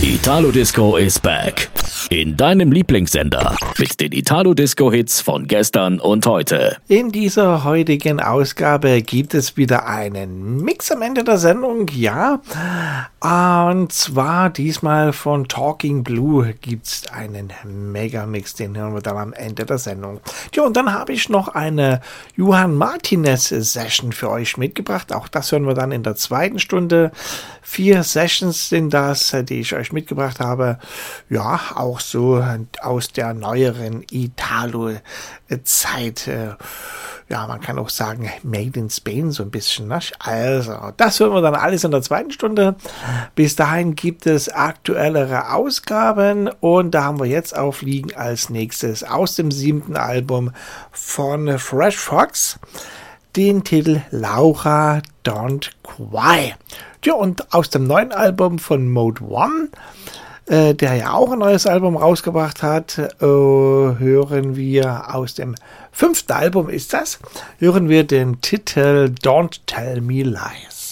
Italo Disco is back. In deinem Lieblingssender. Mit den Italo-Disco-Hits von gestern und heute. In dieser heutigen Ausgabe gibt es wieder einen Mix am Ende der Sendung, ja. Und zwar diesmal von Talking Blue gibt es einen Megamix, den hören wir dann am Ende der Sendung. Ja, und dann habe ich noch eine Johann Martinez-Session für euch mitgebracht. Auch das hören wir dann in der zweiten Stunde. 4 Sessions sind das, die ich euch mitgebracht habe. Ja, auch so aus der neueren Italo-Zeit. Ja, man kann auch sagen, Made in Spain so ein bisschen. Ne? Also, das hören wir dann alles in der zweiten Stunde. Bis dahin gibt es aktuellere Ausgaben und da haben wir jetzt aufliegen als nächstes aus dem 7. Album von Fresh Fox den Titel Laura Don't Cry. Ja, und aus dem neuen Album von Mode One, der ja auch ein neues Album rausgebracht hat, hören wir aus dem 5. Album ist das, hören wir den Titel Don't Tell Me Lies.